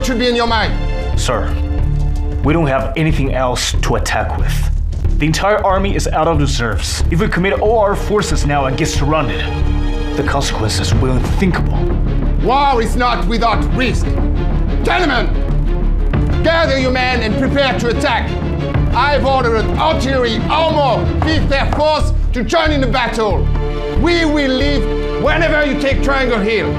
should be in your mind? Sir, we don't have anything else to attack with. The entire army is out of reserves. If we commit all our forces now and get surrounded, the consequences will be unthinkable. War is not without risk. Gentlemen, gather your men and prepare to attack. I've ordered artillery, armor, 5th Air Force to join in the battle. We will leave whenever you take Triangle Hill.